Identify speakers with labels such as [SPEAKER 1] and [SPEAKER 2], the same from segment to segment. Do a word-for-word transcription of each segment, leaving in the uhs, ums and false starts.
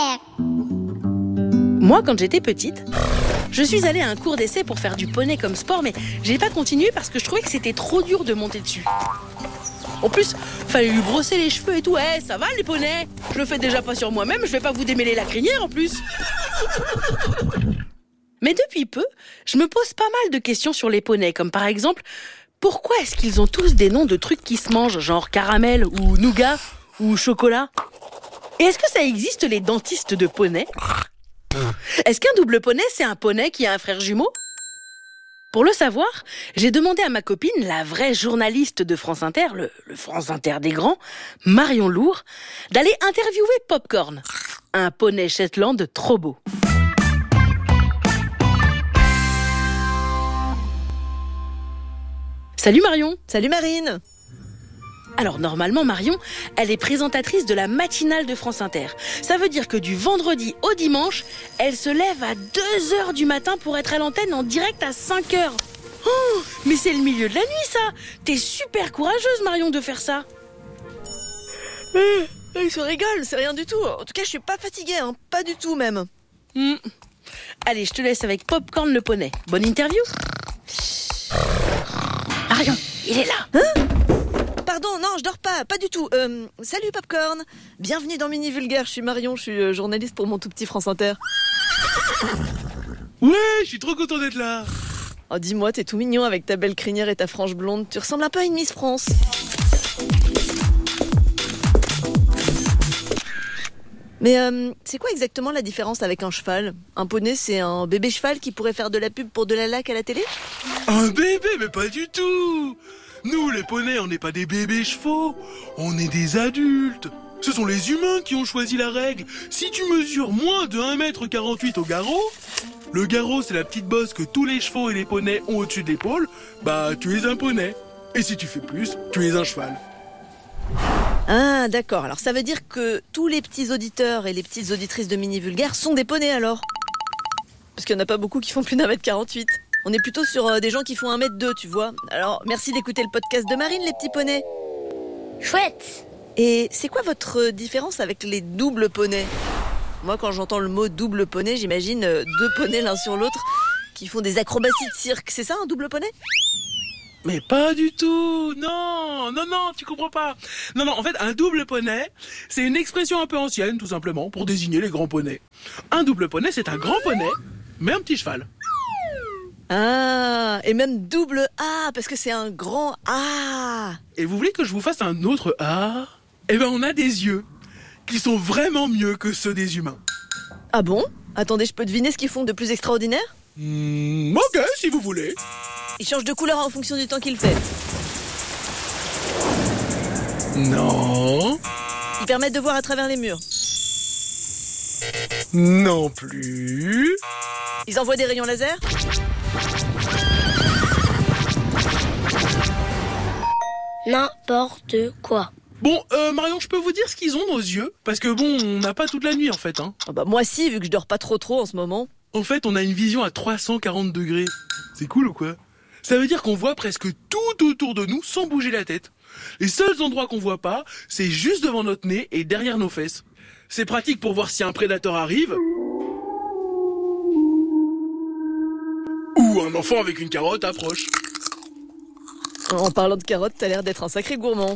[SPEAKER 1] faire.
[SPEAKER 2] Moi, quand j'étais petite, je suis allée à un cours d'essai pour faire du poney comme sport, mais j'ai pas continué parce que je trouvais que c'était trop dur de monter dessus. En plus, fallait lui brosser les cheveux et tout. Eh, hey, ça va les poneys? Je le fais déjà pas sur moi-même, je vais pas vous démêler la crinière en plus. Mais depuis peu, je me pose pas mal de questions sur les poneys, comme par exemple, pourquoi est-ce qu'ils ont tous des noms de trucs qui se mangent, genre caramel ou nougat ou chocolat? Et est-ce que ça existe les dentistes de poney? Est-ce qu'un double poney, c'est un poney qui a un frère jumeau? Pour le savoir, j'ai demandé à ma copine, la vraie journaliste de France Inter, le, le France Inter des grands, Marion Lourd, d'aller interviewer Popcorn, un poney Shetland trop beau. Salut Marion.
[SPEAKER 3] Salut Marine.
[SPEAKER 2] Alors normalement Marion, elle est présentatrice de la matinale de France Inter. Ça veut dire que du vendredi au dimanche, elle se lève à deux heures du matin pour être à l'antenne en direct à cinq heures. Oh, mais c'est le milieu de la nuit ça. T'es super courageuse Marion de faire ça.
[SPEAKER 3] Euh, il se rigole, c'est rien du tout. En tout cas, je suis pas fatiguée, hein. Pas du tout même.
[SPEAKER 2] Mmh. Allez, je te laisse avec Popcorn le poney. Bonne interview. Marion, il est là.
[SPEAKER 3] Hein? Pardon, non, je dors pas, pas du tout. Euh, salut Popcorn, bienvenue dans Mini Vulgaire, je suis Marion, je suis euh, journaliste pour mon tout petit France Inter.
[SPEAKER 4] Ouais, je suis trop content d'être là.
[SPEAKER 3] Oh, dis-moi, t'es tout mignon avec ta belle crinière et ta frange blonde, tu ressembles un peu à une Miss France. Mais euh, c'est quoi exactement la différence avec un cheval? Un poney, c'est un bébé cheval qui pourrait faire de la pub pour de la laque à la télé?
[SPEAKER 4] Un bébé, mais pas du tout. Nous, les poneys, on n'est pas des bébés chevaux, on est des adultes. Ce sont les humains qui ont choisi la règle. Si tu mesures moins de un mètre quarante-huit au garrot, le garrot c'est la petite bosse que tous les chevaux et les poneys ont au-dessus de l'épaule, bah tu es un poney. Et si tu fais plus, tu es un cheval.
[SPEAKER 3] Ah d'accord, alors ça veut dire que tous les petits auditeurs et les petites auditrices de Mini Vulgaire sont des poneys alors? Parce qu'il n'y en a pas beaucoup qui font plus d'un mètre quarante-huit. On est plutôt sur euh, des gens qui font un mètre deux, tu vois. Alors, merci d'écouter le podcast de Marine, les petits poneys.
[SPEAKER 1] Chouette.
[SPEAKER 3] Et c'est quoi votre euh, différence avec les doubles poneys? Moi, quand j'entends le mot double poney, j'imagine euh, deux poneys l'un sur l'autre qui font des acrobaties de cirque. C'est ça, un double poney?
[SPEAKER 4] Mais pas du tout. Non, non, non, tu comprends pas. Non, non, en fait, un double poney, c'est une expression un peu ancienne, tout simplement, pour désigner les grands poneys. Un double poney, c'est un grand poney, mais un petit cheval.
[SPEAKER 3] Ah, et même double A, parce que c'est un grand A.
[SPEAKER 4] Et vous voulez que je vous fasse un autre A? Eh ben, on a des yeux qui sont vraiment mieux que ceux des humains.
[SPEAKER 3] Ah bon? Attendez, je peux deviner ce qu'ils font de plus extraordinaire?
[SPEAKER 4] Mmh, ok, si vous voulez.
[SPEAKER 3] Ils changent de couleur en fonction du temps qu'il fait.
[SPEAKER 4] Non.
[SPEAKER 3] Ils permettent de voir à travers les murs.
[SPEAKER 4] Non plus.
[SPEAKER 3] Ils envoient des rayons laser?
[SPEAKER 1] N'importe quoi.
[SPEAKER 4] Bon, euh, Marion, je peux vous dire ce qu'ils ont, nos yeux? Parce que bon, on n'a pas toute la nuit, en fait, hein.
[SPEAKER 3] Ah bah moi si, vu que je dors pas trop trop en ce moment.
[SPEAKER 4] En fait, on a une vision à trois cent quarante degrés. C'est cool ou quoi? Ça veut dire qu'on voit presque tout autour de nous sans bouger la tête. Les seuls endroits qu'on voit pas, c'est juste devant notre nez et derrière nos fesses. C'est pratique pour voir si un prédateur arrive. Ou un enfant avec une carotte approche.
[SPEAKER 3] En parlant de carottes, t'as l'air d'être un sacré gourmand.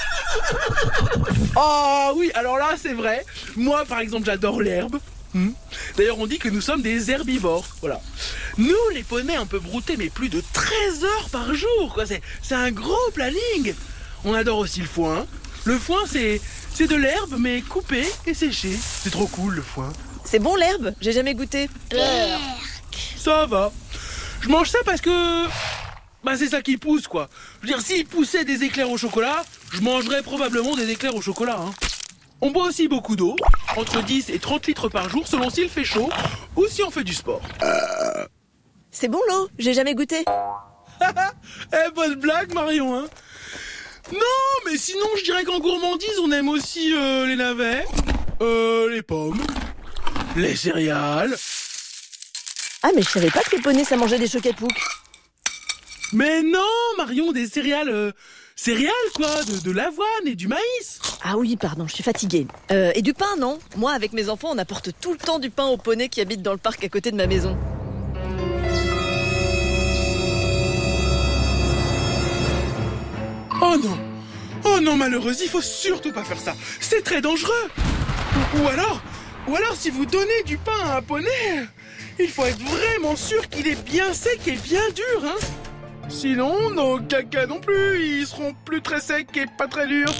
[SPEAKER 4] Oh oui, alors là, c'est vrai. Moi, par exemple, j'adore l'herbe. Hmm. D'ailleurs, on dit que nous sommes des herbivores. Voilà. Nous, les poneys un peu broutés, mais plus de treize heures par jour, quoi. C'est, c'est un gros planning. On adore aussi le foin. Le foin, c'est, c'est de l'herbe, mais coupée et séchée. C'est trop cool, le foin.
[SPEAKER 3] C'est bon l'herbe? J'ai jamais goûté.
[SPEAKER 4] Ça va. Je mange ça parce que... Bah c'est ça qui pousse, quoi. Je veux dire, s'il poussait des éclairs au chocolat, je mangerais probablement des éclairs au chocolat, hein. On boit aussi beaucoup d'eau, entre dix et trente litres par jour, selon s'il fait chaud ou si on fait du sport. Euh...
[SPEAKER 3] C'est bon l'eau? J'ai jamais goûté.
[SPEAKER 4] Eh, bonne blague, Marion, hein. Non, mais sinon, je dirais qu'en gourmandise, on aime aussi euh, les navets, euh, les pommes, les céréales.
[SPEAKER 3] Ah, mais je savais pas que les poneys, ça mangeait des choquettes pouc.
[SPEAKER 4] Mais non, Marion, des céréales, euh, céréales, quoi, de, de l'avoine et du maïs.
[SPEAKER 3] Ah oui, pardon, je suis fatiguée. Euh, et du pain, non? Moi, avec mes enfants, on apporte tout le temps du pain aux poneys qui habitent dans le parc à côté de ma maison.
[SPEAKER 4] Oh non! Oh non, malheureuse, il faut surtout pas faire ça. C'est très dangereux. Ou, ou alors, ou alors, si vous donnez du pain à un poney, il faut être vraiment sûr qu'il est bien sec et bien dur, hein. Sinon, nos caca non plus, ils seront plus très secs et pas très durs.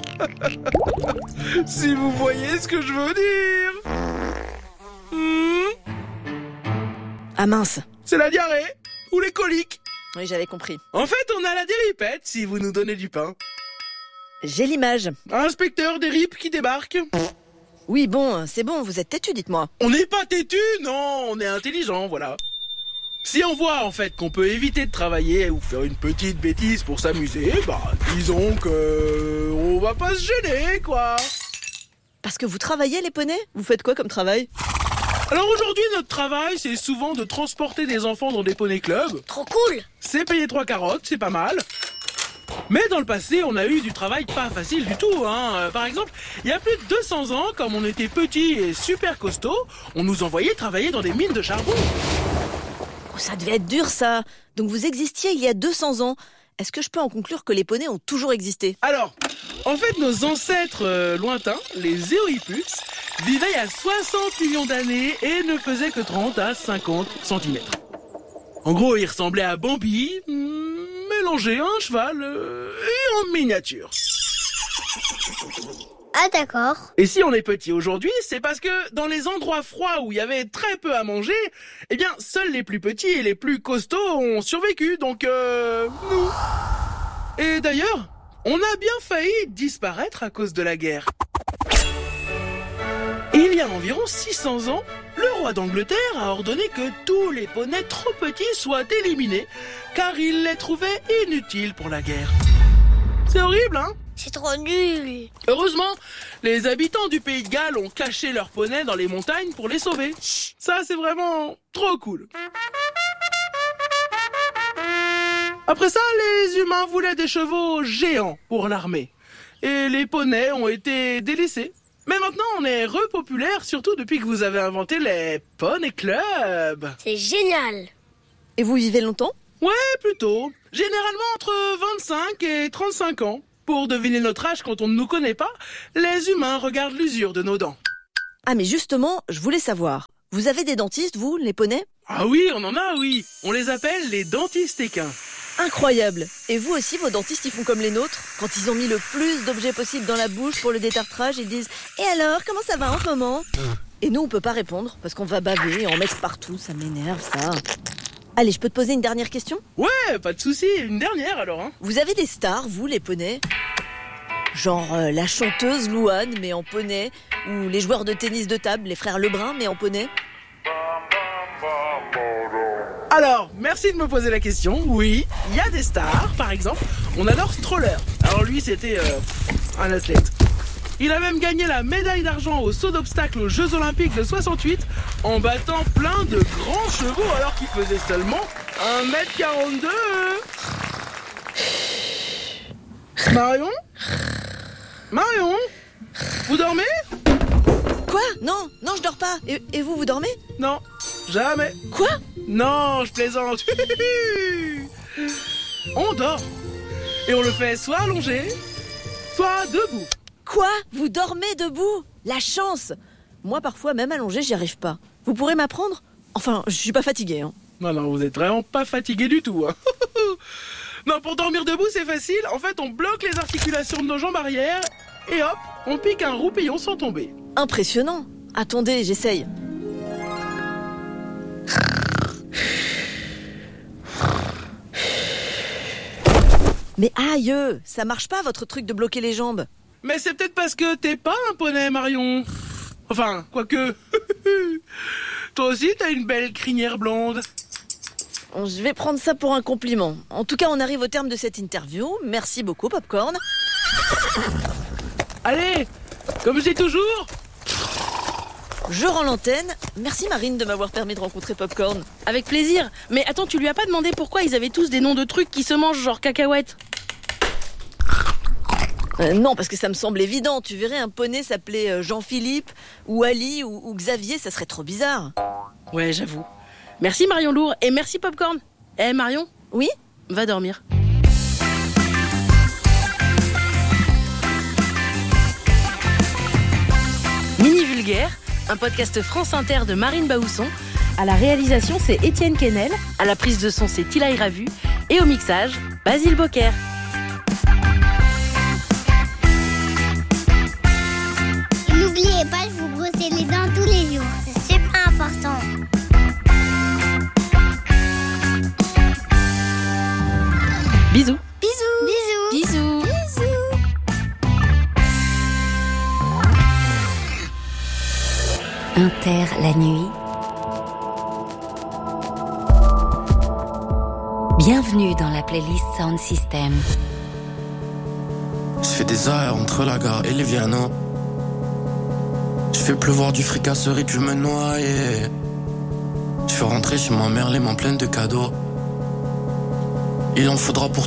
[SPEAKER 4] Si vous voyez ce que je veux dire. Hmm,
[SPEAKER 3] Ah mince.
[SPEAKER 4] c'est la diarrhée ou les coliques.
[SPEAKER 3] Oui, j'avais compris.
[SPEAKER 4] En fait, on a la déripette si vous nous donnez du pain.
[SPEAKER 3] J'ai l'image.
[SPEAKER 4] Inspecteur des ripes qui débarque.
[SPEAKER 3] Oui, bon, c'est bon, vous êtes têtu, dites-moi.
[SPEAKER 4] On n'est pas têtu, non, on est intelligent, voilà. Si on voit en fait qu'on peut éviter de travailler ou faire une petite bêtise pour s'amuser, bah disons que on va pas se gêner, quoi.
[SPEAKER 3] Parce que vous travaillez, les poneys? Vous faites quoi comme travail?
[SPEAKER 4] Alors aujourd'hui, notre travail, c'est souvent de transporter des enfants dans des poney clubs.
[SPEAKER 1] Trop cool.
[SPEAKER 4] C'est payer trois carottes, c'est pas mal. Mais dans le passé, on a eu du travail pas facile du tout, hein. Euh, Par exemple, il y a plus de deux cents ans, comme on était petits et super costauds, on nous envoyait travailler dans des mines de charbon.
[SPEAKER 3] Oh, ça devait être dur, ça. Donc vous existiez il y a deux cents ans. Est-ce que je peux en conclure que les poneys ont toujours existé?
[SPEAKER 4] Alors, en fait, nos ancêtres euh, lointains, les Eohippus, vivaient il y a soixante millions d'années et ne faisaient que trente à cinquante centimètres. En gros, ils ressemblaient à Bambi, hmm, mélangé à un cheval euh, et en miniature.
[SPEAKER 1] Ah d'accord.
[SPEAKER 4] Et si on est petit aujourd'hui, c'est parce que dans les endroits froids où il y avait très peu à manger, eh bien, seuls les plus petits et les plus costauds ont survécu, donc euh, nous. Et d'ailleurs, on a bien failli disparaître à cause de la guerre. Il y a environ six cents ans, le roi d'Angleterre a ordonné que tous les poneys trop petits soient éliminés, car il les trouvait inutiles pour la guerre. C'est horrible, hein?
[SPEAKER 1] C'est trop nul.
[SPEAKER 4] Heureusement, les habitants du pays de Galles ont caché leurs poneys dans les montagnes pour les sauver. Ça, c'est vraiment trop cool. Après ça, les humains voulaient des chevaux géants pour l'armée. Et les poneys ont été délaissés. Mais maintenant, on est repopulaire, surtout depuis que vous avez inventé les Poney Club.
[SPEAKER 1] C'est génial.
[SPEAKER 3] Et vous vivez longtemps?
[SPEAKER 4] Ouais, plutôt. Généralement entre vingt-cinq et trente-cinq ans. Pour deviner notre âge quand on ne nous connaît pas, les humains regardent l'usure de nos dents.
[SPEAKER 3] Ah mais justement, je voulais savoir. Vous avez des dentistes, vous, les poneys?
[SPEAKER 4] Ah oui, on en a, oui. On les appelle les dentistes équins.
[SPEAKER 3] Incroyable. Et vous aussi, vos dentistes, ils font comme les nôtres? Quand ils ont mis le plus d'objets possible dans la bouche pour le détartrage, ils disent « Et alors, comment ça va en ce moment ?» Et nous, on peut pas répondre, parce qu'on va baver et en mettre partout. Ça m'énerve, ça. Allez, je peux te poser une dernière question?
[SPEAKER 4] Ouais, pas de souci. Une dernière, alors. Hein.
[SPEAKER 3] Vous avez des stars, vous, les poneys? Genre euh, la chanteuse Louane, mais en poney, ou les joueurs de tennis de table, les frères Lebrun, mais en poney?
[SPEAKER 4] Alors, merci de me poser la question. Oui, il y a des stars, par exemple. On adore Stroller. Alors lui, c'était euh, un athlète. Il a même gagné la médaille d'argent au saut d'obstacle aux Jeux Olympiques de soixante-huit en battant plein de grands chevaux alors qu'il faisait seulement un mètre quarante-deux. Marion ? Marion ? Vous dormez ?
[SPEAKER 3] Quoi? Non, non, je dors pas. Et, et vous, vous dormez?
[SPEAKER 4] Non, jamais.
[SPEAKER 3] Quoi?
[SPEAKER 4] Non, je plaisante. On dort. Et on le fait soit allongé, soit debout.
[SPEAKER 3] Quoi? Vous dormez debout? La chance! Moi, parfois, même allongé, j'y arrive pas. Vous pourrez m'apprendre? Enfin, je suis pas fatiguée, hein.
[SPEAKER 4] Non, non, vous êtes vraiment pas fatigué du tout. Hein. Non, pour dormir debout, c'est facile. En fait, on bloque les articulations de nos jambes arrière et hop, on pique un roupillon sans tomber.
[SPEAKER 3] Impressionnant. Attendez, j'essaye. Mais aïe, ça marche pas votre truc de bloquer les jambes.
[SPEAKER 4] Mais c'est peut-être parce que t'es pas un poney, Marion. Enfin, quoique. Toi aussi, t'as une belle crinière blonde.
[SPEAKER 3] Je vais prendre ça pour un compliment. En tout cas, on arrive au terme de cette interview. Merci beaucoup, Popcorn.
[SPEAKER 4] Allez, comme je dis toujours.
[SPEAKER 3] Je rends l'antenne. Merci Marine de m'avoir permis de rencontrer Popcorn.
[SPEAKER 2] Avec plaisir. Mais attends, tu lui as pas demandé pourquoi ils avaient tous des noms de trucs qui se mangent, genre cacahuètes?
[SPEAKER 3] Euh, non, parce que ça me semble évident. Tu verrais un poney s'appeler euh, Jean-Philippe, ou Ali, ou, ou Xavier, ça serait trop bizarre.
[SPEAKER 2] Ouais, j'avoue. Merci Marion Lourd et merci Popcorn. Eh Marion,
[SPEAKER 3] Oui ?
[SPEAKER 2] va dormir. Mini Vulgaire, un podcast France Inter de Marine Baousson. À la réalisation, c'est Étienne Quesnel. À la prise de son, c'est Tilaï Ravu. Et au mixage, Basile Bocquer.
[SPEAKER 1] N'oubliez pas de vous brosser les dents tous les jours. C'est super important.
[SPEAKER 2] Bisous.
[SPEAKER 1] Bisous. Bisous.
[SPEAKER 5] Bisous.
[SPEAKER 1] Bisous.
[SPEAKER 5] Inter la nuit. Bienvenue dans la playlist Sound System.
[SPEAKER 6] Je fais des arrêts entre la gare et les Viano. Je fais pleuvoir du fricasseur et tu me noies. Je fais rentrer chez ma mère les mains pleines de cadeaux. Il en faudra pour